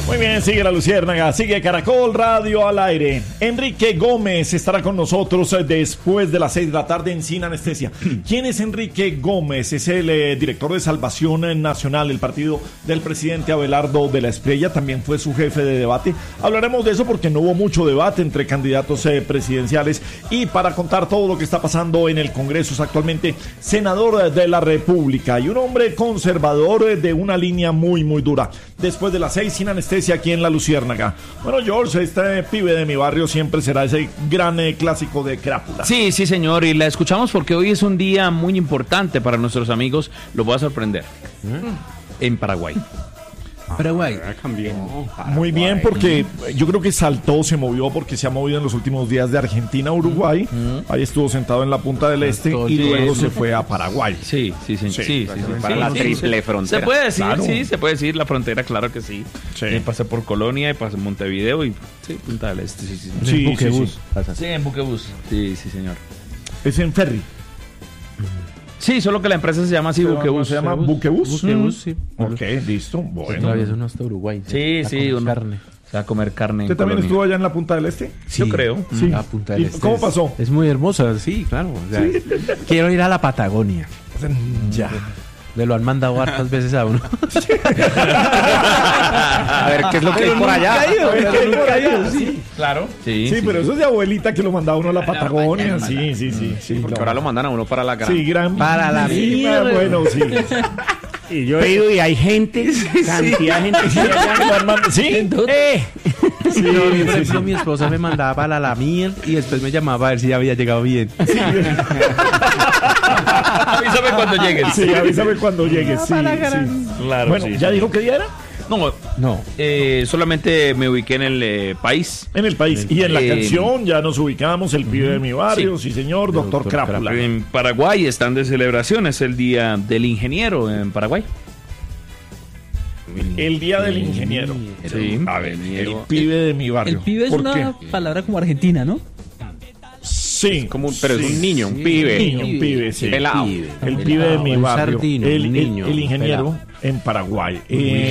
Muy bien, sigue la Luciérnaga, sigue Caracol Radio al aire. Enrique Gómez estará con nosotros después de las 6 de la tarde en Sin Anestesia. ¿Quién es Enrique Gómez? Es el director de Salvación Nacional, el partido del presidente Abelardo de la Espriella. También fue su jefe de debate. Hablaremos de eso porque no hubo mucho debate entre candidatos presidenciales. Y para contar todo lo que está pasando en el Congreso, es actualmente senador de la República y un hombre conservador de una línea muy, muy dura. Después de las 6, Sin Anestesia, aquí en la Luciérnaga. Bueno, George, este pibe de mi barrio siempre será ese gran clásico de Crápula. Sí, sí, señor, y la escuchamos porque hoy es un día muy importante para nuestros amigos. Lo voy a sorprender. En Paraguay. Paraguay. Muy bien, porque yo creo que saltó, se movió porque se ha movido en los últimos días de Argentina a Uruguay. Ahí estuvo sentado en la punta del este y luego se fue a Paraguay. Sí. Para la triple frontera. Se puede decir, Claro. sí, se puede decir la frontera, claro que sí. Sí. Y pasé por Colonia y pasé por Montevideo y sí, Punta del Este, sí. Sí, Buquebús. Sí, en Buquebús. Sí, señor. Es en ferry. Sí, solo que la empresa se llama así, Buquebús. ¿Se llama Buquebús? Buquebús, sí. Ok, listo. Bueno. Todavía es uno hasta Uruguay. Sí, uno. Carne. Se va a comer carne. ¿Usted en también Colonia. estuvo allá en la punta del este? Yo creo. Sí. La Punta del ¿Y Este cómo es- pasó? Es muy hermosa, sí, claro. O sea, quiero ir a la Patagonia. Ya. Me lo han mandado hartas veces a uno. A ver, ¿qué es lo que hay por allá? Sí. Claro. Sí, pero eso es de abuelita que lo mandaba uno a la Patagonia. Sí. Porque ahora lo mandan a uno para la gran. Sí, gran. Para la Sí, mierda. bueno, sí. Y yo he ido y hay gente, cantidad de gente. Sí. Sí, por ejemplo, mi esposa me mandaba para la miel y después me llamaba a ver si ya había llegado bien. Avísame cuando llegues. Sí, avísame cuando llegues. Sí, sí. Claro, Bueno, sí. ¿ya dijo qué día era? No, solamente me ubiqué en el país. En el país. Y en la Eh, canción ya nos ubicamos, el pibe de mi barrio, sí señor, doctor Crápula. En Paraguay están de celebración, es el Día del Ingeniero en Paraguay. El día del ingeniero. Sí. A ver, el pibe de mi barrio. El pibe es ¿Por una qué? palabra como argentina, ¿no? Sí. Pero es un niño, un pibe. Un pibe, sí. Pelao. El pibe de mi Un barrio. sardino, el un niño, el ingeniero en Paraguay.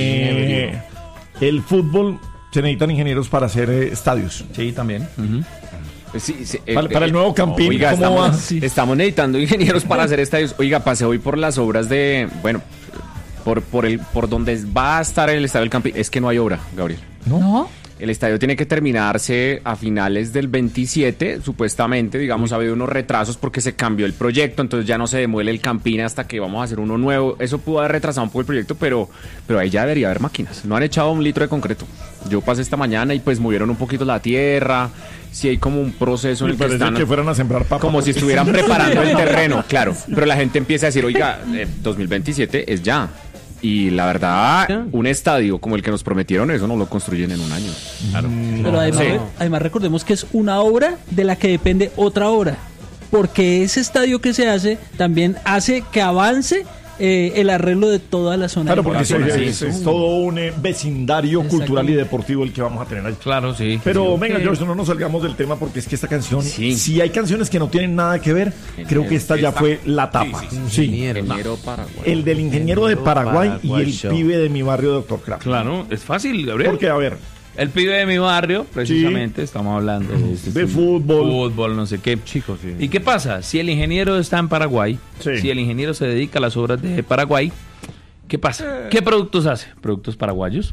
El fútbol, se necesitan ingenieros para hacer estadios. Sí, también. Para el nuevo Campín, Oiga, ¿cómo va? estamos necesitando ingenieros para hacer estadios. Oiga, pasé hoy por las obras de... Bueno, por donde va a estar el estadio del Campín. Es que no hay obra, Gabriel. ¿No? El estadio tiene que terminarse a finales del 27, supuestamente. Digamos, ha habido unos retrasos porque se cambió el proyecto, entonces ya no se demuele el Campín hasta que vamos a hacer uno nuevo. Eso pudo haber retrasado un poco el proyecto, pero ahí ya debería haber máquinas. No han echado un litro de concreto. Yo pasé esta mañana y pues movieron un poquito la tierra. Sí hay como un proceso en Me el que parece están... que fueran a sembrar papas. Como si estuvieran preparando el terreno, claro. Pero la gente empieza a decir, oiga, 2027 es ya. Y la verdad, un estadio como el que nos prometieron, eso no lo construyen en un año. Claro. Pero además recordemos que es una obra de la que depende otra obra. Porque ese estadio que se hace también hace que avance el arreglo de toda la zona. Claro, de porque Paraguay. es todo un vecindario cultural y deportivo el que vamos a tener ahí. Claro, sí. Pero venga, George, no nos salgamos del tema porque es que esta canción, Sí. si hay canciones que no tienen nada que ver, creo que esta ya fue la tapa. Sí. Ingeniero Paraguay. El del ingeniero de Paraguay y el Show. pibe de mi barrio, doctor Craft. Claro, es fácil, Gabriel. Porque, a ver, El pibe de mi barrio, precisamente, estamos hablando de fútbol. Fútbol, no sé qué. Chicos, sí. ¿Y qué pasa? Si el ingeniero está en Paraguay, Sí. si el ingeniero se dedica a las obras de Paraguay, ¿qué pasa? ¿Qué productos hace? ¿Productos paraguayos?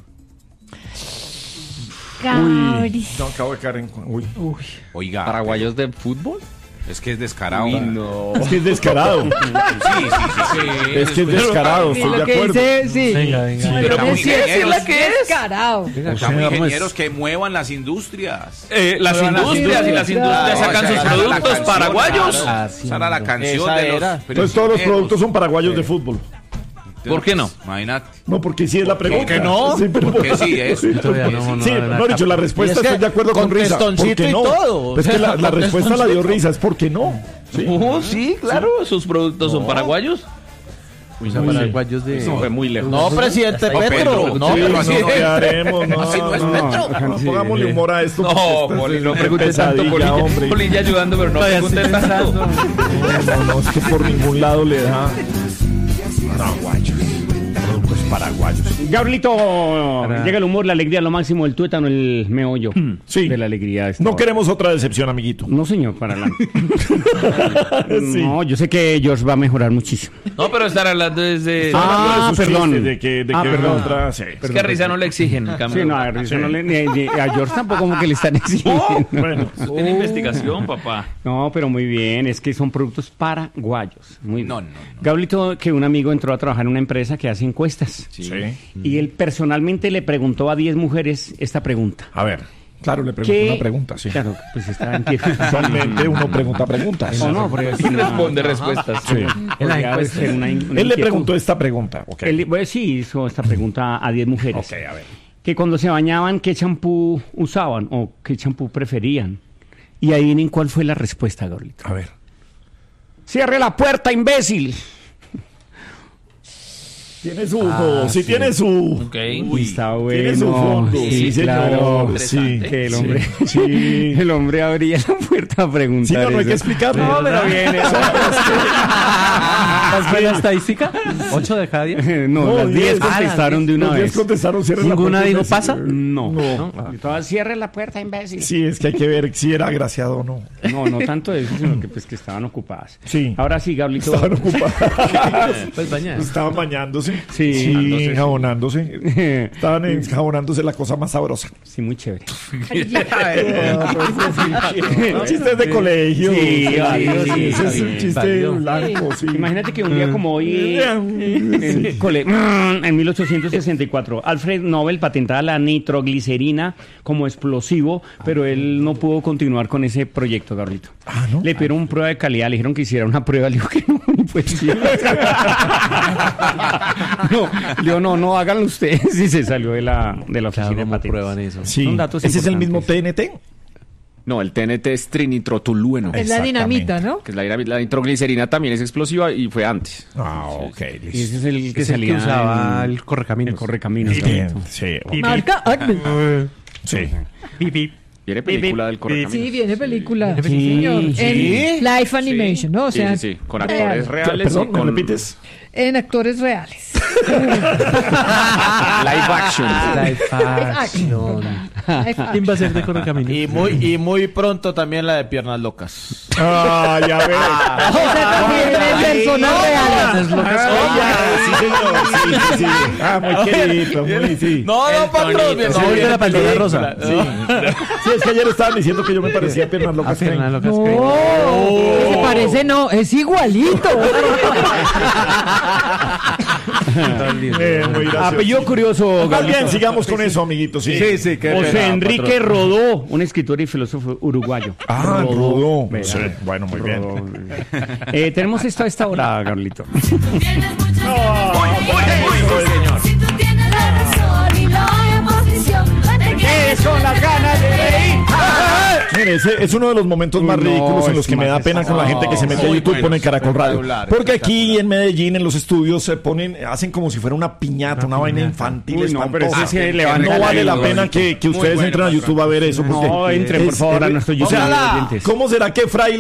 Gabriel. No, acabo de caer en... Uy. Oiga, ¿Paraguayos de fútbol? es que es descarado. No. Es que es descarado. Sí. Es que es descarado, estoy de Lo que acuerdo. dice, sí. Venga, venga. Bueno, Pero es ingenieros, que es descarado. Estamos O sea, ingenieros que muevan las industrias. Las industrias y las industrias sacan sus esa era la productos canción, paraguayos. claro. Esa era la canción de los... Entonces todos los ingenieros. productos son paraguayos de fútbol. ¿Por qué no? Imagínate. No, porque sí es la pregunta. qué no? Sí, pero ¿Por qué sí es? Todavía no, Sí, no, dicho, la respuesta Y es que estoy de acuerdo con Risa. ¿Por contestoncito qué y no? todo. Es que la respuesta la dio Risa, es porque no. Sí. Sí, claro, sus productos son paraguayos. O sea, paraguayos de... Fue muy lejos. No, presidente No, Pedro. No, Sí, pero no, ¿qué haremos? No, Así no es Petro. no, pongámosle humor a esto. No, porque Poli, esto no es preguntes tanto, pesadilla, hombre. Polilla ayudando, pero no preguntes tanto. No, es que por ningún lado le da. Paraguayo. Productos paraguayos. Gabrielito, llega el humor, la alegría, lo máximo, el tuétano, el meollo Sí. de la alegría. de esta No hora. queremos otra decepción, amiguito. No, señor, para adelante. Sí. No, yo sé que George va a mejorar muchísimo. No, pero estar hablando desde... Ah, Sus perdón. chistes De que perdón. otra, sí. Es que a Risa no le exigen. en cambio. Sí, no, a Risa no le- ni a George tampoco como que le están exigiendo. Bueno, Eso tiene investigación, papá. No, pero muy bien, es que son productos paraguayos. Muy bien. No. Gabrielito, que un amigo entró a trabajar en una empresa que hace encuestas. sí. Y él personalmente le preguntó a 10 mujeres esta pregunta. A ver, claro, le pregunto una pregunta, sí. Claro, pues está en pie. Usualmente uno pregunta preguntas. O no, porque Y responde respuestas. Sí. podría ser una Él le inquietud. preguntó esta pregunta. Ok. Bueno, sí, hizo esta pregunta a 10 mujeres. Ok, a ver. Que cuando se bañaban, ¿qué champú usaban o qué champú preferían? Y adivinen cuál fue la respuesta, Gabrielito. A ver. ¡Cierre la puerta, imbécil! Tiene su sí, tiene su. Ok. Está bueno. Tiene su fondo. Sí, señor. claro. Sí. Que el hombre, Sí. el hombre abría la puerta a preguntar. Sí, no hay eso. que explicarlo. No, pero bien. ¿Cuál fue la estadística? ¿8 de cada 10? No, las 10 contestaron de una Los 10 vez. contestaron, cierren la ¿Ninguna puerta, dijo imbécil. pasa? No. No. Todas, cierre la puerta, imbécil. Sí, es que hay que ver si era agraciado o no. No tanto eso, sino que pues que estaban ocupadas. Sí. Ahora sí, Gabrielito. Estaban ocupados. Pues bañar. Estaban bañándose. Sí. Enjabonándose. Estaban enjabonándose la cosa más sabrosa. Sí, muy chévere. Chistes de colegio. Sí, válido, sí, Ese es un bien, chiste válido. blanco, sí. Imagínate que un día como hoy, en 1864, Alfred Nobel patentaba la nitroglicerina como explosivo, pero él no pudo continuar con ese proyecto, Gabrielito. Ah, ¿no? Le pidieron una prueba de calidad, le dijeron que hiciera una prueba, le dijo que no, pues sí. No, háganlo ustedes. Y se salió de la oficina Claro, de ¿cómo patentes. prueban eso? Sí. Son datos ¿Ese es el mismo importantes. TNT? No, el TNT es trinitrotolueno. Es la dinamita, ¿no? Que es la nitroglicerina también es explosiva y fue antes. Ah, ok. Y ese es el que Es el salía que usaba en el correcaminos. el correcaminos. Bien, Gabrielito. sí. Marca Acme. Sí. Viene película del correcaminos. Sí, viene película. Sí, señor. sí. En live animation, ¿no? O sea, Sí. Con actores reales. Perdón, y ¿me con repites? en actores reales. live action. Life action. Live action. ¿Quién va a ser de correcaminos? Y muy pronto también la de Piernas Locas. Ah, ya ves. Esa también es personas reales. Sí, señor. Sí. Ah, muy querido, muy, sí. No, patrón. Soy de la Pantera Rosa. Sí, es que ayer estaban diciendo que yo me parecía a Piernas Locas. Fernando Crane. Locas. No, se parece, no, es igualito. Muy gracioso. Apellido curioso, Más Gabrielito. bien, sigamos con eso, amiguitos. Sí. Sí, que José Enrique Rodó, un escritor y filósofo uruguayo. Ah, Rodó. Vea. Sí, bueno, muy bien. Rodó. Tenemos esto a esta hora, Gabrielito. Si tú tienes la razón y la oposición, ¿Qué son las ganas de reír? Mire, ese es uno de los momentos más No, ridículos en los es que me da más pena con la gente que se mete a Muy YouTube y bueno, pone Caracol Radio. espectacular, Porque aquí en Medellín, en los estudios, se ponen, hacen como si fuera una piñata, una vaina infantil. Uy, no, pero espantosa. ese se levanta No vale la la pena que ustedes bueno, entren a YouTube a ver eso. Porque No, entren, por favor, a nuestro o YouTube. sea, oyentes. ¿cómo será que Fraile